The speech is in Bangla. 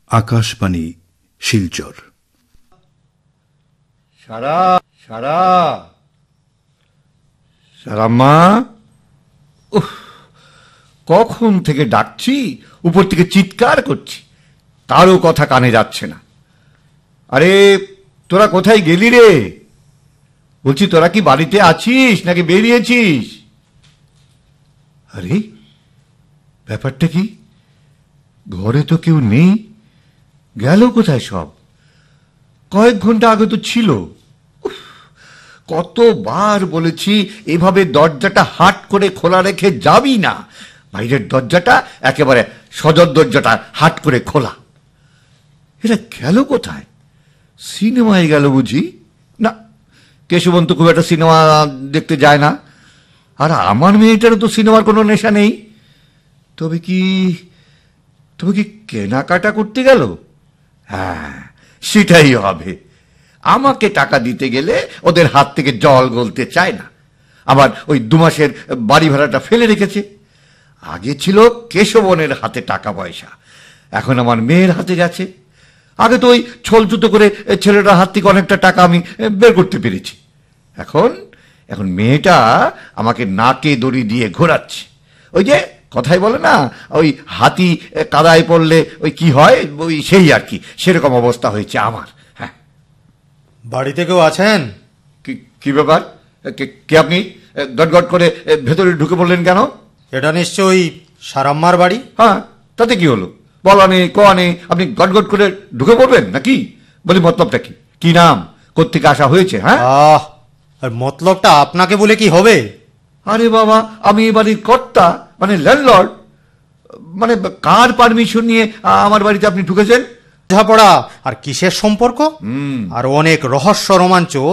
আকাশবাণী শিলচর। সারা সারা সারাম্মা, কখন থেকে ডাকছি, উপর থেকে চিৎকার করছি, কারো কথা কানে যাচ্ছে না। আরে তোরা কোথায় গেলি রে? বলছি তোরা কি বাড়িতে আছিস নাকি বেরিয়েছিস? আরে ব্যাপারটা কি, ঘরে তো কেউ নেই, গেল কোথায় সব? কয়েক ঘন্টা আগে তো ছিল। কতবার বলেছি এভাবে দরজাটা হাট করে খোলা রেখে যাবি না, বাইরের দরজাটা একেবারে সদর দরজাটা হাট করে খোলা। এরা গেল কোথায়? সিনেমায় গেল বুঝি? না, কেশবন তো খুব একটা সিনেমা দেখতে যায় না, আর আমার মেয়েটারও তো সিনেমার কোনো নেশা নেই। তবে কি কেনাকাটা করতে গেল? হ্যাঁ, সেটাই হবে। আমাকে টাকা দিতে গেলে ওদের হাত থেকে জল গলতে চায় না, আবার ওই 2 মাসের বাড়ি ভাড়াটা ফেলে রেখেছে। আগে ছিল কেশবনের হাতে টাকা পয়সা, এখন আমার মেয়ের হাতে গেছে। আগে তো ওই ছলচুতো করে ছেলেটার হাত থেকে অনেকটা টাকা আমি বের করতে পেরেছি। এখন মেয়েটা আমাকে নাকে দড়ি দিয়ে ঘোরাচ্ছে। ওই যে কথাই বলে না, ওই হাতি কাদায় পড়লে ওই কি হয়, ওই সেই আর কি, সেরকম অবস্থা হয়েছে আমার। হ্যাঁ, বাড়িতে কেউ আছেন? কি ব্যাপার? কে আপনি? গটগট করে ভেতরে ঢুকে পড়লেন কেন? এটা নিশ্চয়ই সারাম্মার বাড়ি। হ্যাঁ, তাতে কি হলো? বলা নেই কোয়া নেই, আপনি গটগট করে ঢুকে পড়বেন নাকি? বলি মতলবটা কি? কি নাম, কোত্থেকে আসা হয়েছে? হ্যাঁ, আর মতলবটা আপনাকে বলে কি হবে? আরে বাবা, আমি এই বাড়ির কর্তা, মানে ল্যান্ডলর্ড। মানে কার পারমিশন নিয়ে আমার বাড়িতে আপনি ঢুকেছেন? বোঝাপড়া আর কিসের সম্পর্ক, আর অনেক রহস্য রোমাঞ্চ